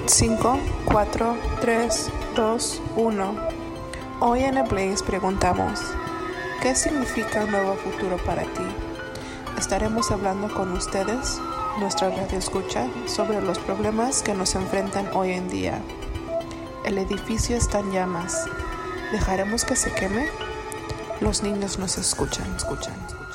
5, 4, 3, 2, 1. Hoy en The Blaze preguntamos, ¿qué significa un nuevo futuro para ti? Estaremos hablando con ustedes, nuestra radioescucha, sobre los problemas que nos enfrentan hoy en día. El edificio está en llamas. ¿Dejaremos que se queme? Los niños nos escuchan.